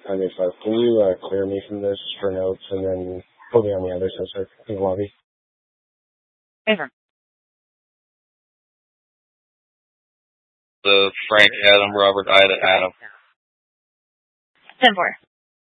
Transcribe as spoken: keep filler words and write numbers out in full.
Okay, so can you uh, clear me from this for notes and then put me on the other side of the lobby? Over. The Frank, Adam, Robert, Ida, Adam. ten four.